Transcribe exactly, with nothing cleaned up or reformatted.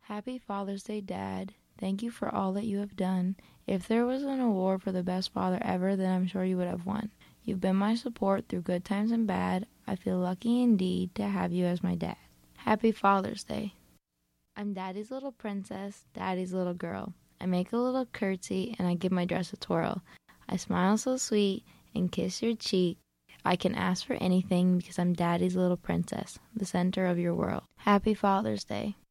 Happy Father's Day, Dad. Thank you for all that you have done. If there was an award for the best father ever, then I'm sure you would have won. You've been my support through good times and bad. I feel lucky indeed to have you as my dad. Happy Father's Day. I'm Daddy's little princess, Daddy's little girl. I make a little curtsy and I give my dress a twirl. I smile so sweet and kiss your cheek. I can ask for anything because I'm Daddy's little princess, the center of your world. Happy Father's Day.